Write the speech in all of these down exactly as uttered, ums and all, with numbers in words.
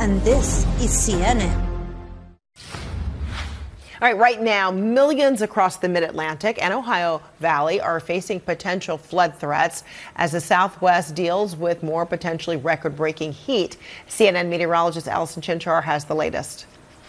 and this is C N N. All right, right now, millions across the Mid-Atlantic and Ohio Valley are facing potential flood threats as the Southwest deals with more potentially record-breaking heat. C N N meteorologist Allison Chinchar has the latest.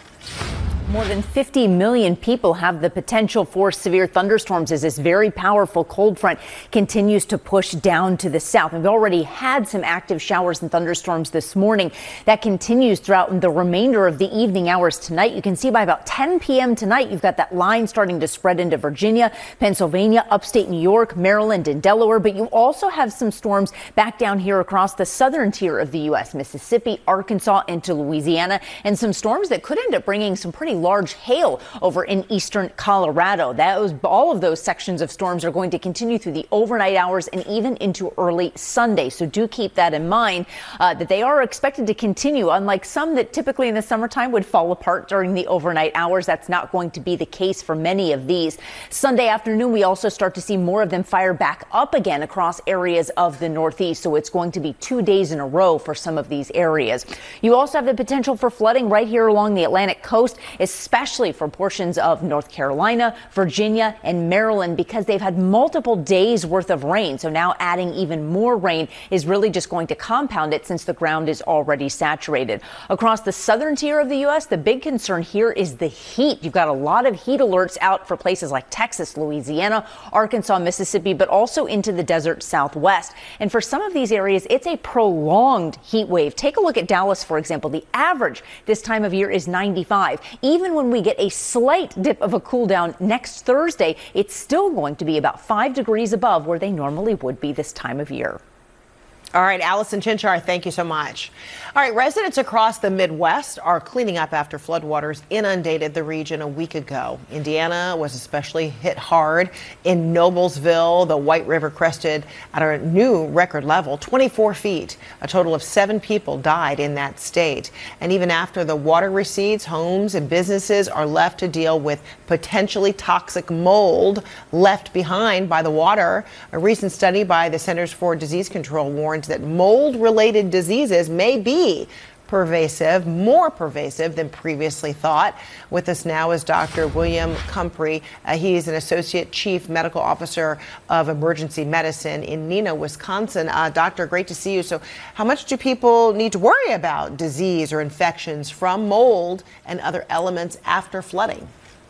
More than fifty million people have the potential for severe thunderstorms as this very powerful cold front continues to push down to the south. We've already had some active showers and thunderstorms this morning. That continues throughout the remainder of the evening hours tonight. You can see by about ten p.m. tonight, you've got that line starting to spread into Virginia, Pennsylvania, upstate New York, Maryland, and Delaware. But you also have some storms back down here across the southern tier of the U S, Mississippi, Arkansas, into Louisiana, and some storms that could end up bringing some pretty large hail over in eastern Colorado. That was, all of those sections of storms are going to continue through the overnight hours and even into early Sunday. So do keep that in mind, uh, that they are expected to continue. Unlike some that typically in the summertime would fall apart during the overnight hours, that's not going to be the case for many of these. Sunday afternoon, we also start to see more of them fire back up again across areas of the Northeast. So it's going to be two days in a row for some of these areas. You also have the potential for flooding right here along the Atlantic coast, especially for portions of North Carolina, Virginia, and Maryland, because they've had multiple days worth of rain. So now adding even more rain is really just going to compound it since the ground is already saturated. Across the southern tier of the U S, the big concern here is the heat. You've got a lot of heat alerts out for places like Texas, Louisiana, Arkansas, Mississippi, but also into the desert Southwest. And for some of these areas, it's a prolonged heat wave. Take a look at Dallas, for example. The average this time of year is ninety-five. Even when we get a slight dip of a cool down next Thursday, it's still going to be about five degrees above where they normally would be this time of year. All right, Allison Chinchar, thank you so much. All right, residents across the Midwest are cleaning up after floodwaters inundated the region a week ago. Indiana was especially hit hard. In Noblesville, the White River crested at a new record level, twenty-four feet. A total of seven people died in that state. And even after the water recedes, homes and businesses are left to deal with potentially toxic mold left behind by the water. A recent study by the Centers for Disease Control warns that mold-related diseases may be pervasive, more pervasive than previously thought. With us now is Doctor William Cumpry. Uh, he's an Associate Chief Medical Officer of Emergency Medicine in Neenah, Wisconsin. Uh, doctor, great to see you. So how much do people need to worry about disease or infections from mold and other elements after flooding?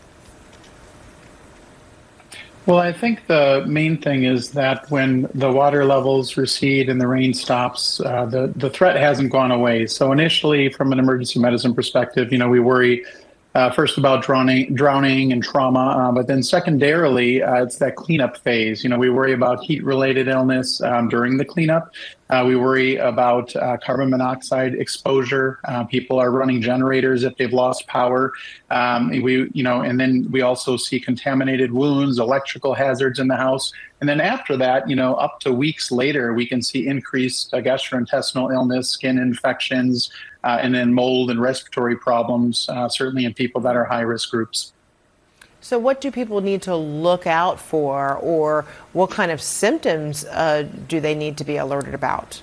Well, I think the main thing is that when the water levels recede and the rain stops, uh, the, the threat hasn't gone away. So initially, from an emergency medicine perspective, you know, we worry uh, first about drowning, drowning and trauma, uh, but then secondarily, uh, it's that cleanup phase. You know, we worry about heat-related illness um, during the cleanup. Uh, we worry about uh, carbon monoxide exposure. Uh, people are running generators if they've lost power. Um, we, you know, and then we also see contaminated wounds, electrical hazards in the house. And then after that, you know, up to weeks later, we can see increased uh, gastrointestinal illness, skin infections, uh, and then mold and respiratory problems, uh, certainly in people that are high-risk groups. So what do people need to look out for, or what kind of symptoms uh, do they need to be alerted about?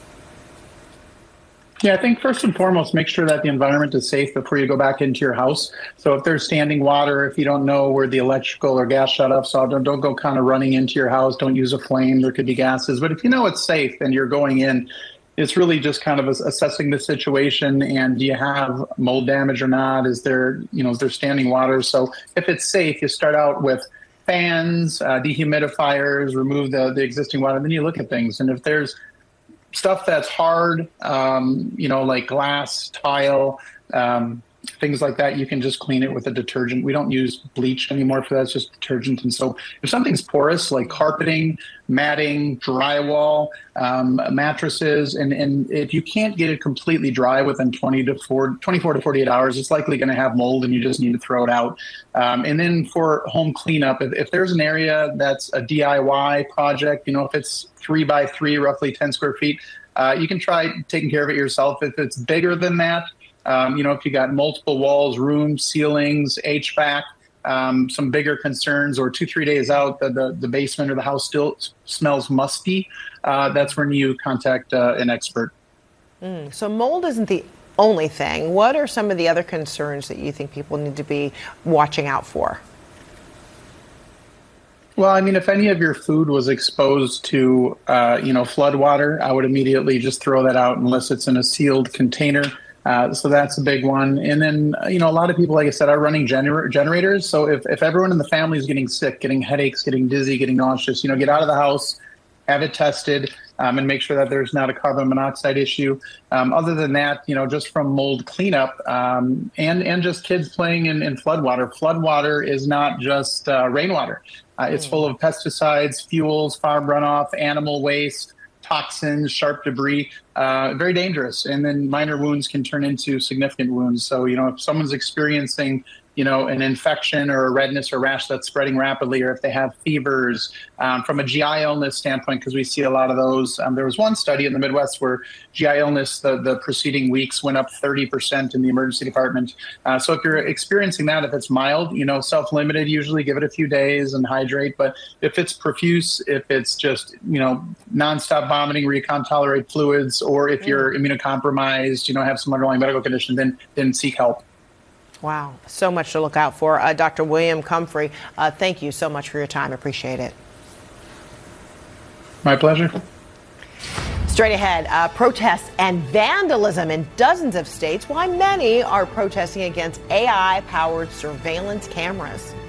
Yeah, I think first and foremost, make sure that the environment is safe before you go back into your house. So if there's standing water, if you don't know where the electrical or gas shutoffs are, don't, don't go kind of running into your house. Don't use a flame. There could be gases. But if you know it's safe and you're going in, it's really just kind of assessing the situation, and do you have mold damage or not? Is there, you know, is there standing water? So if it's safe, you start out with fans, uh, dehumidifiers, remove the, the existing water, then you look at things. And if there's stuff that's hard, um, you know, like glass, tile, um, things like that, you can just clean it with a detergent. We don't use bleach anymore for that. It's just detergent and soap. If something's porous, like carpeting, matting, drywall, um, mattresses, and, and if you can't get it completely dry within twenty to four, twenty-four to forty-eight hours, it's likely going to have mold and you just need to throw it out. Um, and then for home cleanup, if, if there's an area that's a D I Y project, you know, if it's three by three, roughly ten square feet, uh, you can try taking care of it yourself. If it's bigger than that, Um, you know, if you got multiple walls, rooms, ceilings, H V A C, um, some bigger concerns, or two, three days out, the, the, the basement or the house still smells musty, uh, that's when you contact uh, an expert. Mm, so mold isn't the only thing. What are some of the other concerns that you think people need to be watching out for? Well, I mean, if any of your food was exposed to, uh, you know, flood water, I would immediately just throw that out unless it's in a sealed container. Uh, so that's a big one. And then, you know, a lot of people, like I said, are running gener- generators. So if, if everyone in the family is getting sick, getting headaches, getting dizzy, getting nauseous, you know, get out of the house, have it tested, um, and make sure that there's not a carbon monoxide issue. Um, other than that, you know, just from mold cleanup um, and, and just kids playing in, in floodwater. Floodwater is not just uh, rainwater. Uh, it's full of pesticides, fuels, farm runoff, animal waste, toxins, sharp debris, uh, very dangerous. And then minor wounds can turn into significant wounds. So, you know, if someone's experiencing, you know, an infection or a redness or rash that's spreading rapidly, or if they have fevers, um, from a G I illness standpoint, because we see a lot of those. Um, there was one study in the Midwest where G I illness, the, the preceding weeks went up thirty percent in the emergency department. Uh, so if you're experiencing that, if it's mild, you know, self-limited, usually give it a few days and hydrate. But if it's profuse, if it's just, you know, nonstop vomiting where you can't tolerate fluids, or if you're immunocompromised, you know, have some underlying medical condition, then then seek help. Wow, so much to look out for. Uh, Doctor William Comfrey, uh, thank you so much for your time. Appreciate it. My pleasure. Straight ahead, uh, protests and vandalism in dozens of states. Why many are protesting against A I-powered surveillance cameras.